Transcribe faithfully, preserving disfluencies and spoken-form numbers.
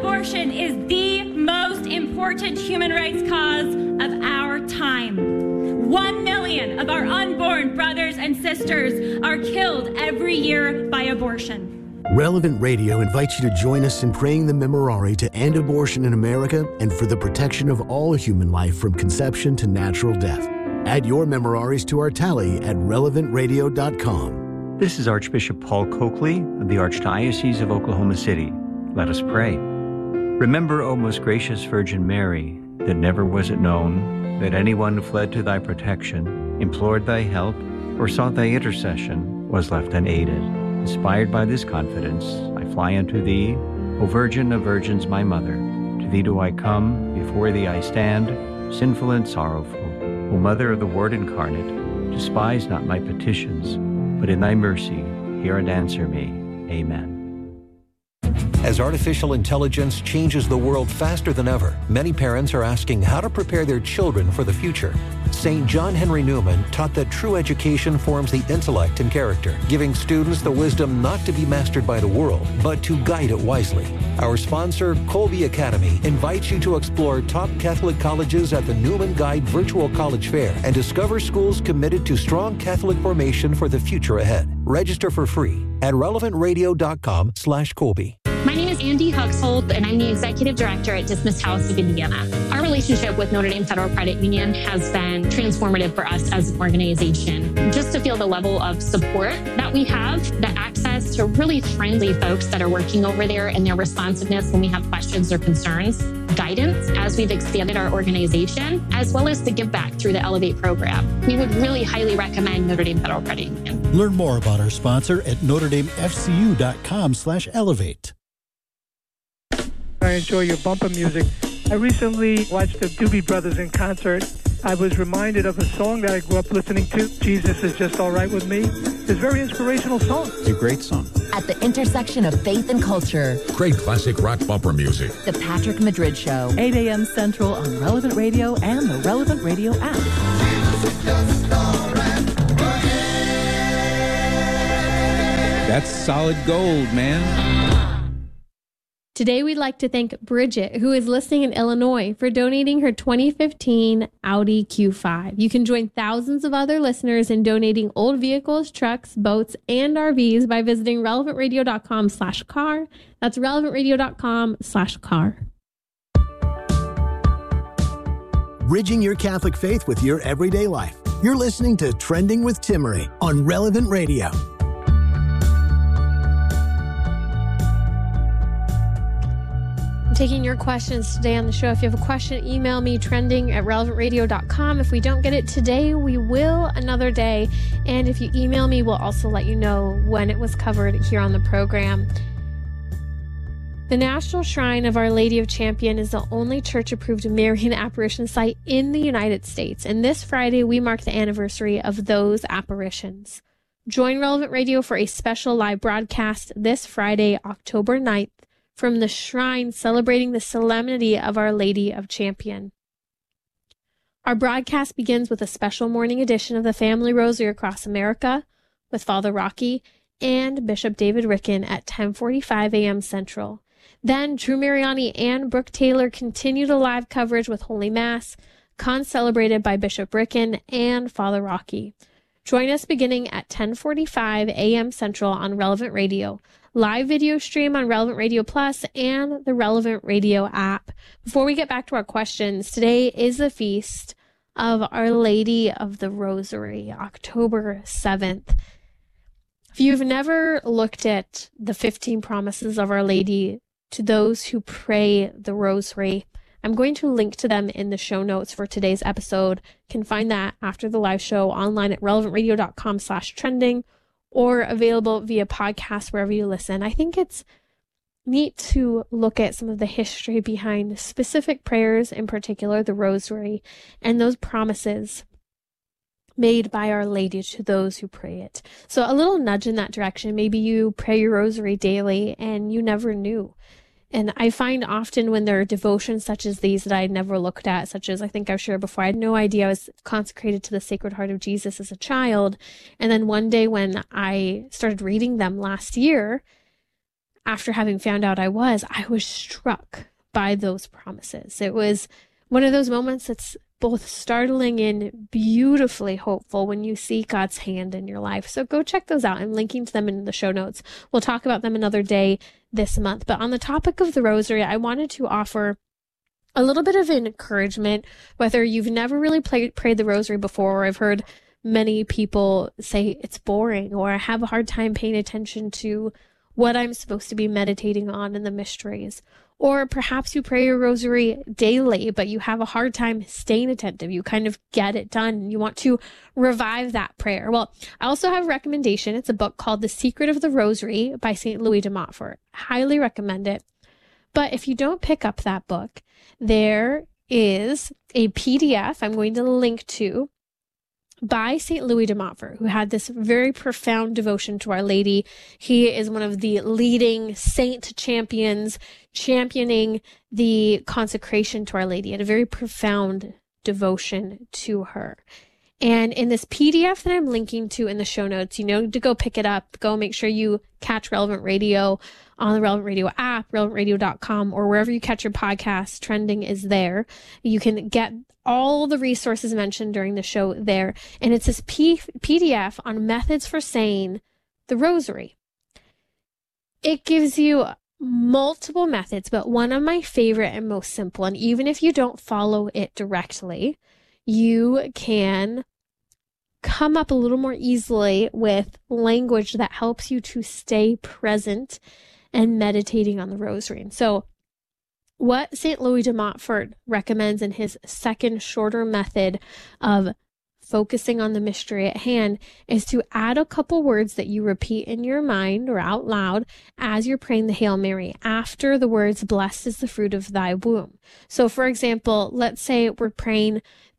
Abortion is the most important human rights cause of our time. One million of our unborn brothers and sisters are killed every year by abortion. Relevant Radio invites you to join us in praying the Memorare to end abortion in America and for the protection of all human life from conception to natural death. Add your Memoraries to our tally at relevant radio dot com. This is Archbishop Paul Coakley of the Archdiocese of Oklahoma City. Let us pray. Remember, O most gracious Virgin Mary, that never was it known that anyone who fled to thy protection, implored thy help, or sought thy intercession was left unaided. Inspired by this confidence, I fly unto thee, O Virgin of Virgins, my Mother. To thee do I come, before thee I stand, sinful and sorrowful. O Mother of the Word incarnate, despise not my petitions, but in thy mercy hear and answer me. Amen. As artificial intelligence changes the world faster than ever, many parents are asking how to prepare their children for the future. Saint John Henry Newman taught that true education forms the intellect and character, giving students the wisdom not to be mastered by the world, but to guide it wisely. Our sponsor, Colby Academy, invites you to explore top Catholic colleges at the Newman Guide Virtual College Fair and discover schools committed to strong Catholic formation for the future ahead. Register for free at relevant radio dot com slash Colby. My name is Andy Huxhold, and I'm the Executive Director at Dismissed House of Indiana. Our relationship with Notre Dame Federal Credit Union has been transformative for us as an organization. Just to feel the level of support that we have, the access to really friendly folks that are working over there and their responsiveness when we have questions or concerns, guidance as we've expanded our organization, as well as the give back through the Elevate program. We would really highly recommend Notre Dame Federal Credit Union. Learn more about our sponsor at notre dame f c u dot com slash elevate. I enjoy your bumper music. I recently watched the Doobie Brothers in concert. I was reminded of a song that I grew up listening to, Jesus Is Just All Right With Me. It's a very inspirational song. It's a great song. At the intersection of faith and culture. Great classic rock bumper music. The Patrick Madrid Show. eight a.m. Central on Relevant Radio and the Relevant Radio app. Jesus is just all right with me. That's solid gold, man. Today, we'd like to thank Bridget, who is listening in Illinois, for donating her twenty fifteen Audi Q five. You can join thousands of other listeners in donating old vehicles, trucks, boats, and R Vs by visiting relevant radio dot com slash car. That's relevant radio dot com slash car. Bridging your Catholic faith with your everyday life. You're listening to Trending with Timmerie on Relevant Radio. Taking your questions today on the show. If you have a question, email me trending at relevant radio dot com. If we don't get it today, we will another day. And if you email me, we'll also let you know when it was covered here on the program. The National Shrine of Our Lady of Champion is the only church-approved Marian apparition site in the United States. And this Friday, we mark the anniversary of those apparitions. Join Relevant Radio for a special live broadcast this Friday, October ninth, from the shrine celebrating the solemnity of Our Lady of Champion. Our broadcast begins with a special morning edition of the Family Rosary Across America with Father Rocky and Bishop David Ricken at ten forty-five a.m. Central. Then Drew Mariani and Brooke Taylor continue the live coverage with Holy Mass, con-celebrated by Bishop Ricken and Father Rocky. Join us beginning at ten forty-five a.m. Central on Relevant Radio. Live video stream on Relevant Radio Plus and the Relevant Radio app. Before we get back to our questions, today is the feast of Our Lady of the Rosary, October seventh. If you've never looked at the fifteen promises of Our Lady to those who pray the Rosary, I'm going to link to them in the show notes for today's episode. You can find that after the live show online at relevant radio dot com slash trending. Or available via podcast wherever you listen. I think it's neat to look at some of the history behind specific prayers, in particular the Rosary, and those promises made by Our Lady to those who pray it. So a little nudge in that direction. Maybe you pray your Rosary daily and you never knew. And I find often when there are devotions such as these that I had never looked at, such as I think I've shared before, I had no idea I was consecrated to the Sacred Heart of Jesus as a child. And then one day when I started reading them last year, after having found out I was, I was struck by those promises. It was one of those moments that's both startling and beautifully hopeful when you see God's hand in your life. So go check those out. I'm linking to them in the show notes. We'll talk about them another day this month. But on the topic of the rosary, I wanted to offer a little bit of encouragement, whether you've never really played, prayed the rosary before, or I've heard many people say it's boring, or I have a hard time paying attention to what I'm supposed to be meditating on in the mysteries. Or perhaps you pray your rosary daily, but you have a hard time staying attentive. You kind of get it done and you want to revive that prayer. Well, I also have a recommendation. It's a book called The Secret of the Rosary by Saint Louis de Montfort. Highly recommend it. But if you don't pick up that book, there is a P D F I'm going to link to by Saint Louis de Montfort, who had this very profound devotion to Our Lady. He is one of the leading saint champions, championing the consecration to Our Lady, and a very profound devotion to her. And in this P D F that I'm linking to in the show notes, you know to go pick it up. Go make sure you catch Relevant Radio on the Relevant Radio app, relevant radio dot com, or wherever you catch your podcasts. Trending is there. You can get all the resources mentioned during the show there. And it's this P- PDF on methods for saying the rosary. It gives you multiple methods, but one of my favorite and most simple, and even if you don't follow it directly, you can come up a little more easily with language that helps you to stay present and meditating on the rosary. And so what Saint Louis de Montfort recommends in his second, shorter method of focusing on the mystery at hand is to add a couple words that you repeat in your mind or out loud as you're praying the Hail Mary after the words, "Blessed is the fruit of thy womb." So for example, let's say we're praying